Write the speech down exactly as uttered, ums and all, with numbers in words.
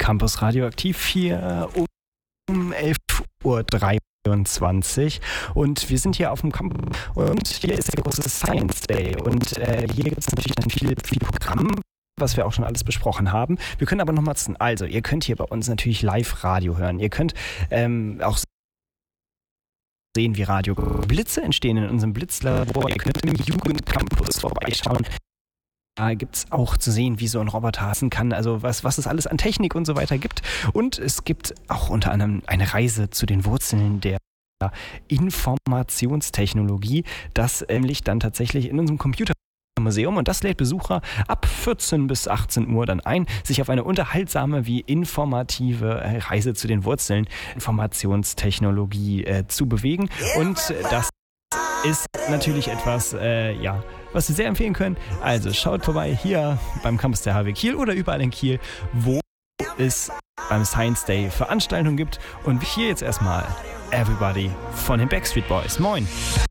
Campus Radioaktiv hier um elf Uhr dreiundzwanzig und wir sind hier auf dem Campus und hier ist der große Science Day und äh, hier gibt es natürlich dann viel, viel Programm, was wir auch schon alles besprochen haben. Wir können aber nochmal, also ihr könnt hier bei uns natürlich Live-Radio hören. Ihr könnt ähm, auch sehen, wie Radioblitze entstehen in unserem Blitzlabor. Ihr könnt im Jugendcampus vorbeischauen. Da gibt es auch zu sehen, wie so ein Roboter hassen kann, also was, was es alles an Technik und so weiter gibt. Und es gibt auch unter anderem eine Reise zu den Wurzeln der Informationstechnologie. Das ähm, liegt dann tatsächlich in unserem Computermuseum und das lädt Besucher ab vierzehn bis achtzehn Uhr dann ein, sich auf eine unterhaltsame wie informative äh, Reise zu den Wurzeln Informationstechnologie äh, zu bewegen. Und äh, das ist natürlich etwas, äh, ja, was Sie sehr empfehlen können. Also schaut vorbei hier beim Campus der H W Kiel oder überall in Kiel, wo es beim Science Day Veranstaltungen gibt. Und hier jetzt erstmal Everybody von den Backstreet Boys. Moin!